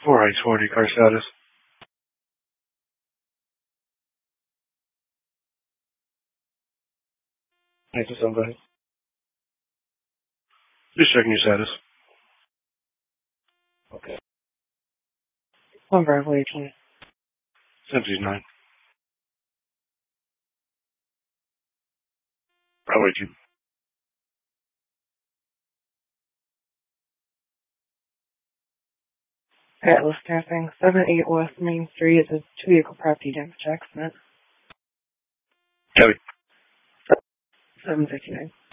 4I-20 car status. Thank you, somebody. Just checking your status. Okay. On Bravo 18. Simpsons 9. Bravo 18. Atlas Staffing, 78 West Main Street is a two-vehicle property damage accident. Kelly. 759.